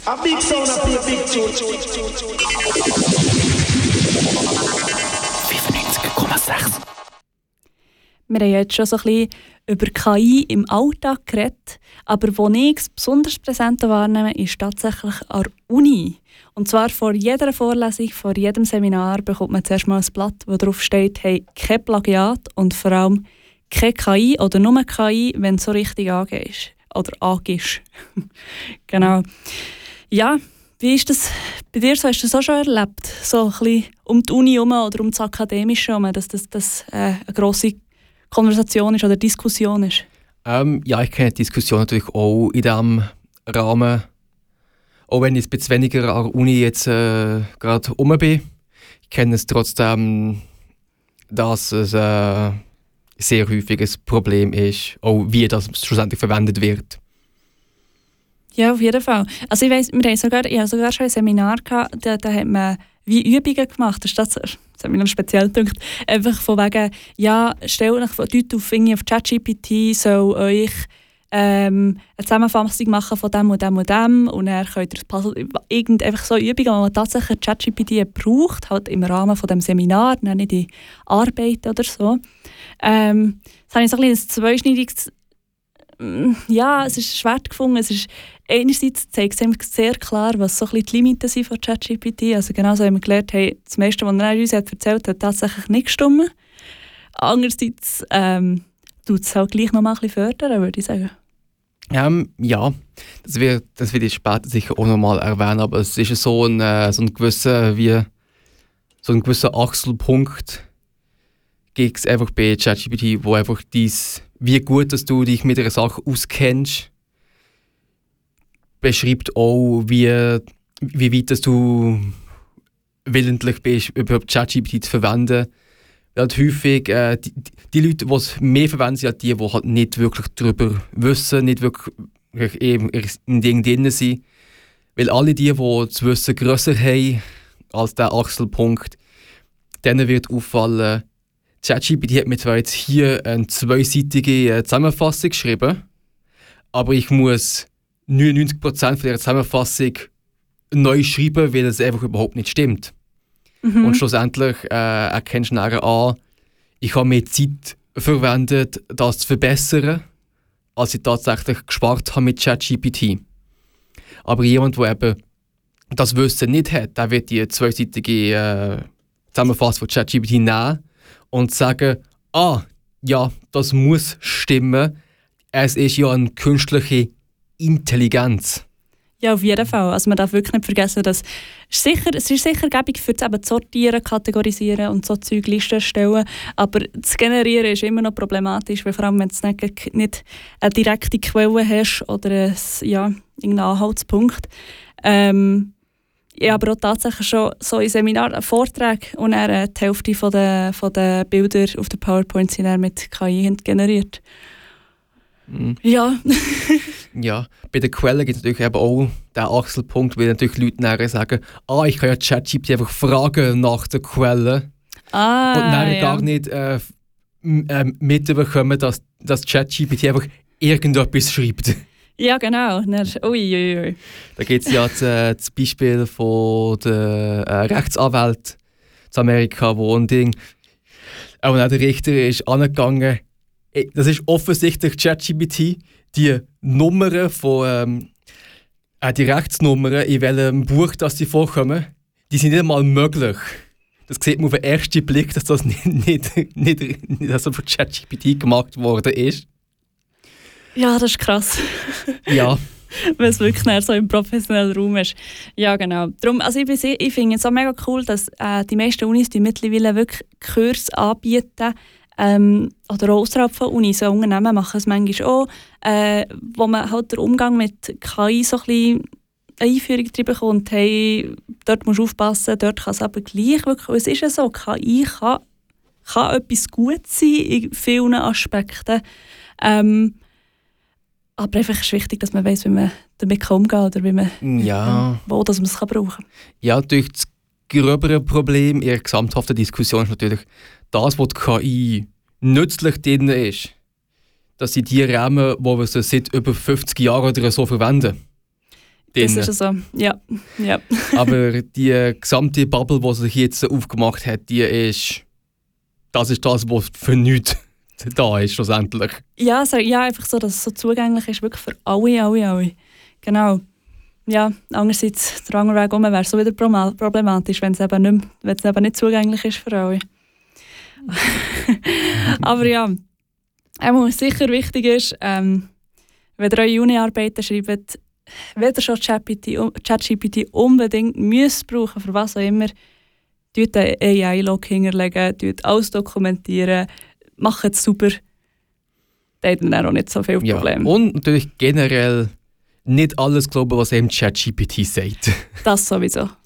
A big sound, a big tune. 95,6. Wir haben jetzt schon so ein bisschen über KI im Alltag geredet, aber wo ich es besonders präsent wahrnehme, ist tatsächlich an der Uni. Und zwar vor jeder Vorlesung, vor jedem Seminar bekommt man zuerst mal ein Blatt, wo drauf steht, hey, kein Plagiat und vor allem keine KI oder nur KI, wenn es so richtig angehst. Oder angehst. Genau. Ja, wie ist das bei dir so? Hast du das auch schon erlebt? So ein bisschen um die Uni herum oder um das Akademische herum, dass das eine grosse Konversation ist oder Diskussion ist? Ja, ich kenne die Diskussion natürlich auch in diesem Rahmen. Auch wenn ich ein bisschen weniger an der Uni jetzt gerade rum bin. Ich kenne es trotzdem, dass es sehr häufig ein Problem ist, auch wie das schlussendlich verwendet wird. Ja, auf jeden Fall. Also ich weiss, ich hatte sogar schon ein Seminar gehabt, da hat man wie Übungen gemacht. Das hat mich noch speziell gedacht. Einfach von wegen, ja, stellt euch Leute auf ChatGPT, soll euch eine Zusammenfassung machen von dem und dem und dem und dann könnt ihr das Puzzle, einfach so Übungen, die man tatsächlich ChatGPT braucht, halt im Rahmen von dem Seminar, nicht in Arbeiten oder so. Das habe ich so ein bisschen zweischneidiges, ja, es ist schwer gefunden. Es ist, einerseits zeigt es sehr klar, was so ein bisschen die Limiten sind von ChatGPT. Also genauso haben wir gelernt, hey, das meiste, was er uns erzählt hat, tatsächlich nicht gestimmt. Andererseits tut es halt gleich noch mal ein bisschen fördern, würde ich sagen. Ja, das wird ich später sicher auch nochmal erwähnen, aber es ist so ein gewisser Achselpunkt gibt es einfach bei ChatGPT, wo einfach wie gut dass du dich mit einer Sache auskennst, beschreibt auch, wie weit dass du willentlich bist, überhaupt ChatGPT zu verwenden. Halt häufig, die Leute, die es mehr verwenden, sind halt die halt nicht wirklich darüber wissen, nicht wirklich eben in Dingen drin sind. Weil alle die das Wissen grösser haben als der Achselpunkt, denen wird auffallen, ChatGPT hat mir zwar jetzt hier eine zweiseitige Zusammenfassung geschrieben, aber ich muss 99% von dieser Zusammenfassung neu schreiben, weil es einfach überhaupt nicht stimmt. Mhm. Und schlussendlich erkennst du nachher an, ich habe mehr Zeit verwendet, das zu verbessern, als ich tatsächlich gespart habe mit ChatGPT. Aber jemand, der eben das Wissen nicht hat, der wird die zweiseitige Zusammenfassung von ChatGPT nehmen und sagen, ja, das muss stimmen, es ist ja eine künstliche Intelligenz. Ja, auf jeden Fall. Also man darf wirklich nicht vergessen, dass es ist sicher gäbig für das eben zu sortieren, kategorisieren und so Zeug Listen erstellen, aber das Generieren ist immer noch problematisch, weil vor allem, wenn du nicht eine direkte Quelle hast oder irgendeinen Anhaltspunkt. Ich habe aber auch tatsächlich schon so in Seminaren einen Vortrag und dann die Hälfte von den Bildern auf der PowerPoint sind dann mit KI generiert. Mhm. Ja. Ja, bei den Quellen gibt es natürlich eben auch den Achselpunkt, weil natürlich Leute nachher sagen, ich kann ja ChatGPT einfach fragen nach der Quelle. Und nachher gar nicht mitbekommen, dass ChatGPT einfach irgendetwas schreibt. Ja, genau. Uiuiui. Da gibt es ja das Beispiel von der Rechtsanwalt in Amerika, wo ein Ding. Und auch der Richter ist angegangen. Das ist offensichtlich ChatGPT. Die Nummern von die Rechtsnummern, in welchem Buch das sie vorkommen, die sind nicht einmal möglich. Das sieht man auf den ersten Blick, dass das nicht also von ChatGPT gemacht worden ist. Ja, das ist krass. Ja. Wenn es wirklich näher so im professionellen Raum ist. Ja, genau. Darum, also ich finde es auch mega cool, dass die meisten Unis die mittlerweile wirklich Kurse anbieten, oder auch außerhalb von Unis. So Unternehmen machen es manchmal auch, wo man halt den Umgang mit KI so ein bisschen Einführung drin bekommt. Hey, dort musst du aufpassen, dort kann es aber gleich wirklich, es ist ja so, KI kann etwas gut sein in vielen Aspekten. Aber einfach ist wichtig, dass man weiss, wie man damit umgehen kann oder wie man, wo dass man es brauchen kann. Ja, durch das gröbere Problem in der gesamthaften Diskussion ist natürlich das, was die KI nützlich drin ist, dass sie die Rahmen, die wir so seit über 50 Jahren oder so verwenden. Das ist so, ja. Aber die gesamte Bubble, die sich jetzt aufgemacht hat, das ist das, was für nichts da ist, schlussendlich. Ja, einfach so, dass es so zugänglich ist, wirklich für alle. Genau. Ja, andererseits, der andere Weg wäre so wieder problematisch, wenn es eben nicht zugänglich ist für alle. Aber ja, was sicher wichtig ist, wenn ihr eure Uni-Arbeiten schreibt, wenn ihr schon ChatGPT unbedingt müsst brauchen, für was auch immer, tut einen AI-Log hinterlegen, tut alles dokumentieren, macht es super, dann hat man auch nicht so viele Probleme. Ja, und natürlich generell nicht alles glauben, was eben ChatGPT sagt. Das sowieso.